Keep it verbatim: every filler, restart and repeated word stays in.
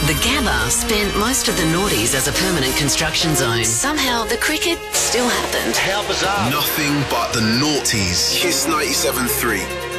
The Gabba spent most of the noughties as a permanent construction zone. Somehow, the cricket still happened. How bizarre. Nothing but the noughties. Kiss ninety-seven point three.